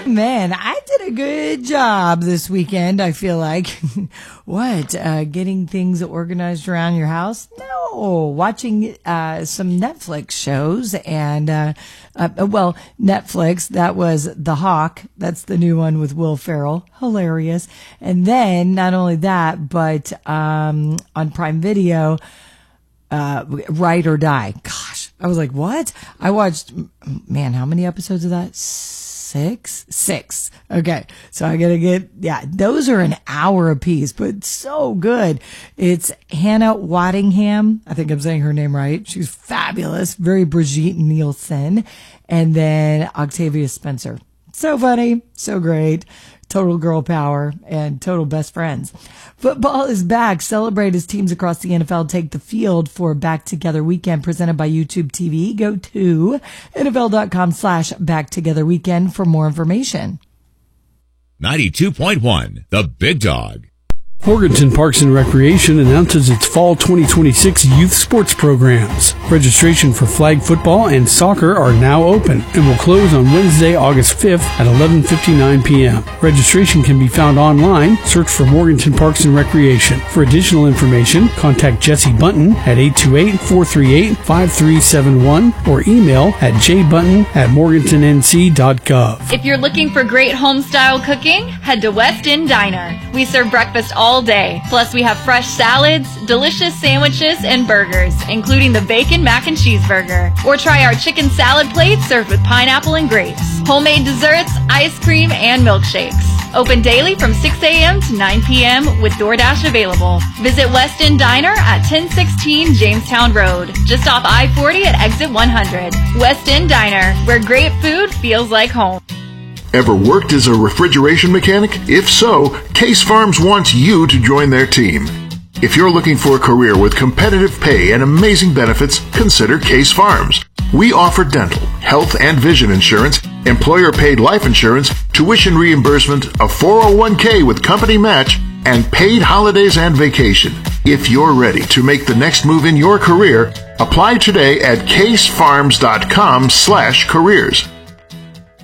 Man, I did a good job this weekend, I feel like. What? Getting things organized around your house? No. Watching some Netflix shows and, Netflix, that was The Hawk. That's the new one with Will Ferrell. Hilarious. And then, not only that, but on Prime Video, Ride or Die. Gosh, I was like, what? I watched, man, how many episodes of that? Six. Okay. So I gotta those are an hour apiece, but so good. It's Hannah Waddingham. I think I'm saying her name right. She's fabulous. Very Brigitte Nielsen. And then Octavia Spencer. So funny. So great. Total girl power and total best friends. Football is back. Celebrate as teams across the NFL take the field for Back Together Weekend presented by YouTube TV. Go to NFL.com/Back Together Weekend for more information. 92.1, The Big Dog. Morganton Parks and Recreation announces its Fall 2026 youth sports programs. Registration for flag football and soccer are now open and will close on Wednesday, August 5th at 11:59 p.m. Registration can be found online. Search for Morganton Parks and Recreation. For additional information, contact Jesse Bunton at 828-438-5371 or email at jbutton@morgantonnc.gov. If you're looking for great home-style cooking, head to West End Diner. We serve breakfast all day. Plus, we have fresh salads, delicious sandwiches, and burgers, including the bacon mac and cheese burger. Or try our chicken salad plates served with pineapple and grapes, homemade desserts, ice cream, and milkshakes. Open daily from 6 a.m. to 9 p.m. with DoorDash available. Visit West End Diner at 1016 Jamestown Road, just off I-40 at exit 100. West End Diner, where great food feels like home. Ever worked as a refrigeration mechanic? If so, Case Farms wants you to join their team. If you're looking for a career with competitive pay and amazing benefits, consider Case Farms. We offer dental, health and vision insurance, employer-paid life insurance, tuition reimbursement, a 401k with company match, and paid holidays and vacation. If you're ready to make the next move in your career, apply today at casefarms.com/careers.